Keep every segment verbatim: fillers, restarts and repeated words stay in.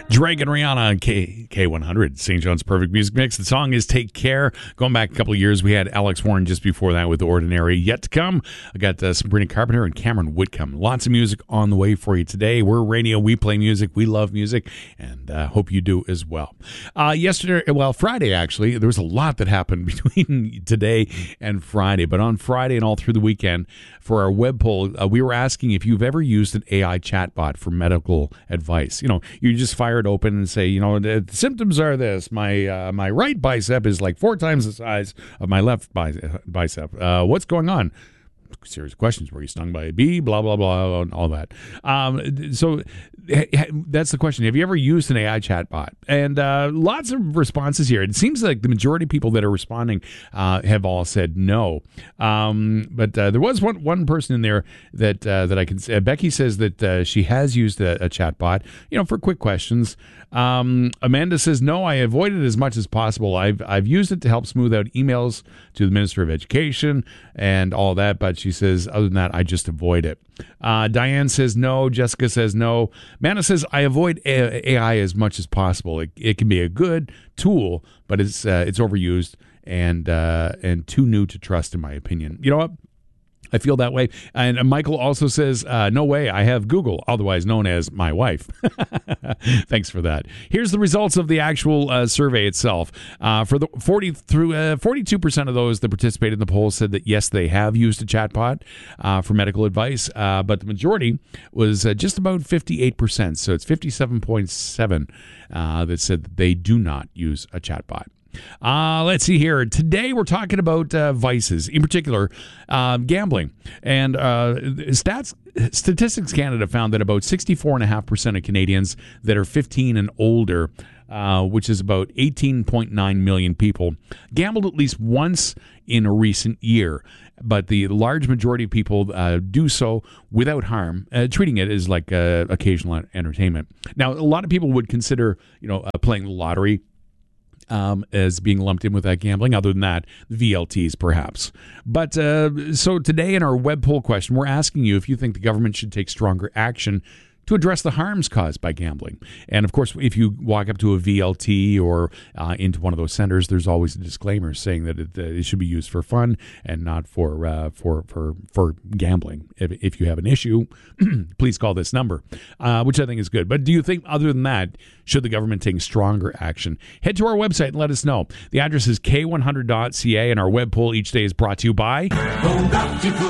Drake and Rihanna on K, K100, Saint John's Perfect Music Mix. The song is Take Care. Going back a couple of years, we had Alex Warren just before that with Ordinary. Yet to come, I got uh, Sabrina Carpenter and Cameron Whitcomb. Lots of music on the way for you today. We're radio. We play music. We love music, and uh, hope you do as well. Uh, yesterday, well, Friday, actually, there was a lot that happened between today and Friday. But on Friday and all through the weekend, for our web poll, uh, we were asking if you've ever used an A I chatbot for medical advice. You know, you just fire it open and say, you know, the symptoms are this. My uh, my right bicep is like four times the size of my left bicep. Uh, what's going on? Serious questions. Were you stung by a bee? Blah, blah, blah, and all that. Um, so that's the question. Have you ever used an A I chatbot? And uh, lots of responses here. It seems like the majority of people that are responding uh, have all said no. Um, but uh, there was one one person in there that uh, that I can say. Becky says that uh, she has used a, a chatbot, you know, for quick questions. Um, Amanda says, no, I avoid it as much as possible. I've I've used it to help smooth out emails to the Minister of Education and all that, but she says, other than that, I just avoid it. Uh, Diane says no. Jessica says no. Manna says, I avoid A I as much as possible. It, it can be a good tool, but it's uh, it's overused and uh, and too new to trust, in my opinion. You know what? I feel that way. And Michael also says, uh, no way, I have Google, otherwise known as my wife. Thanks for that. Here's the results of the actual uh, survey itself. Uh, for the forty through uh, forty-two percent of those that participated in the poll said that, yes, they have used a chatbot uh, for medical advice, uh, but the majority was uh, just about fifty-eight percent. So it's fifty-seven point seven uh, that said that they do not use a chatbot. Uh, let's see here. Today we're talking about uh, vices, in particular uh, gambling. And uh, stats, Statistics Canada found that about sixty-four point five percent of Canadians that are fifteen and older, uh, which is about eighteen point nine million people, gambled at least once in a recent year. But the large majority of people uh, do so without harm, uh, treating it as like uh, occasional entertainment. Now, a lot of people would consider, you know, uh, playing the lottery Um, as being lumped in with that gambling. Other than that, V L Ts perhaps. But uh, so today in our web poll question, we're asking you if you think the government should take stronger action to address the harms caused by gambling. And of course, if you walk up to a V L T or uh, into one of those centers, there's always a disclaimer saying that it, uh, it should be used for fun and not for uh, for for for gambling. If, if you have an issue, please call this number, uh, which I think is good. But do you think, other than that, should the government take stronger action? Head to our website and let us know. The address is K one hundred dot C A, and our web poll each day is brought to you by Vogue Optical.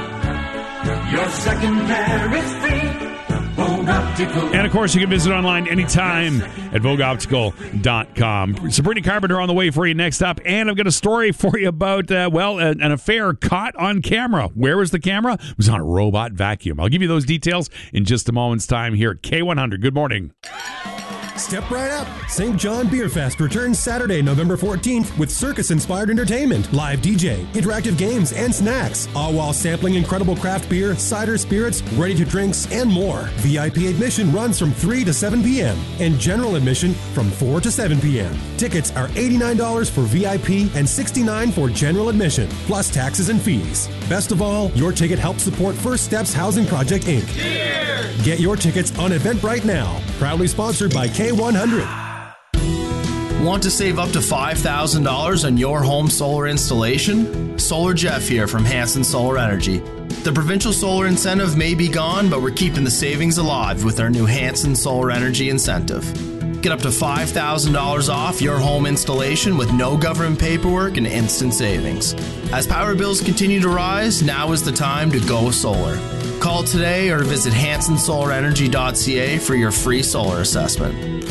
Your second pair is free. Vogue Optical. And, of course, you can visit online anytime at vogue optical dot com. Sabrina Carpenter on the way for you next up. And I've got a story for you about, uh, well, an, an affair caught on camera. Where was the camera? It was on a robot vacuum. I'll give you those details in just a moment's time here at K one hundred. Good morning. Step right up. Saint John Beer Fest returns Saturday, November fourteenth with circus-inspired entertainment, live D J, interactive games, and snacks, all while sampling incredible craft beer, cider spirits, ready-to-drinks, and more. V I P admission runs from three to seven p.m. and general admission from four to seven p.m. Tickets are eighty-nine dollars for V I P and sixty-nine dollars for general admission, plus taxes and fees. Best of all, your ticket helps support First Steps Housing Project, Incorporated. Cheers! Get your tickets on Eventbrite now. Proudly sponsored by K one hundred. Want to save up to five thousand dollars on your home solar installation? Solar Jeff here from Hanson Solar Energy. The provincial solar incentive may be gone, but we're keeping the savings alive with our new Hanson Solar Energy incentive. Get up to five thousand dollars off your home installation with no government paperwork and instant savings. As power bills continue to rise, now is the time to go solar. Call today or visit hanson solar energy dot c a for your free solar assessment.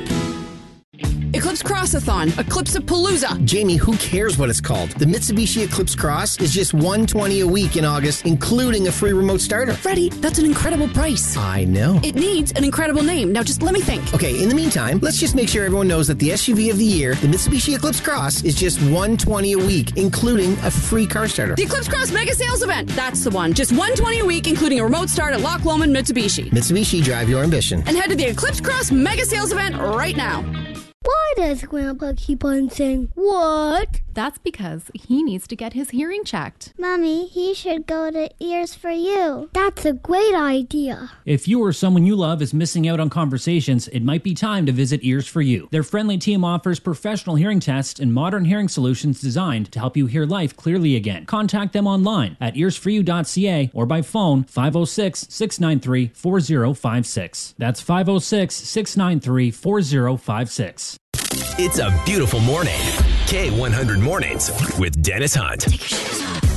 Eclipse Crossathon, Eclipse-a-Palooza. Jamie, who cares what it's called? The Mitsubishi Eclipse Cross is just one hundred twenty dollars a week in August, including a free remote starter. Freddie, that's an incredible price. I know. It needs an incredible name. Now just let me think. Okay, in the meantime, let's just make sure everyone knows that the S U V of the year, the Mitsubishi Eclipse Cross, is just one hundred twenty dollars a week, including a free car starter. The Eclipse Cross Mega Sales Event. That's the one. Just one hundred twenty dollars a week, including a remote start at Loch Lomond Mitsubishi. Mitsubishi, drive your ambition. And head to the Eclipse Cross Mega Sales Event right now. Why Why does Grandpa keep on saying, what? That's because he needs to get his hearing checked. Mommy, he should go to Ears for You. That's a great idea. If you or someone you love is missing out on conversations, it might be time to visit Ears for You. Their friendly team offers professional hearing tests and modern hearing solutions designed to help you hear life clearly again. Contact them online at ears for you dot c a or by phone five oh six, six nine three, four oh five six. That's five oh six, six nine three, four oh five six. It's a beautiful morning. K one hundred Mornings with Dennis Hunt. Take your shoes off.